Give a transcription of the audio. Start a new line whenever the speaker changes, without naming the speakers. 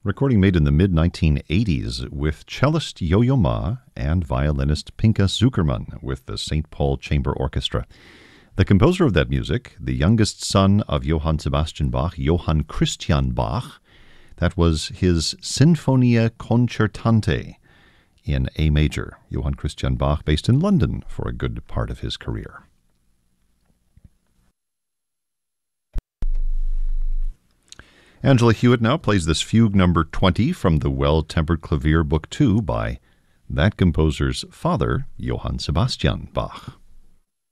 recording made in the mid-1980s with cellist Yo-Yo Ma and violinist Pinka Zukerman with the St. Paul Chamber Orchestra. The composer of that music, the youngest son of Johann Sebastian Bach, Johann Christian Bach, that was his Sinfonia Concertante in A major. Johann Christian Bach, based in London for a good part of his career. Angela Hewitt now plays this fugue number 20 from the Well-Tempered Clavier Book 2 by that composer's father, Johann Sebastian Bach.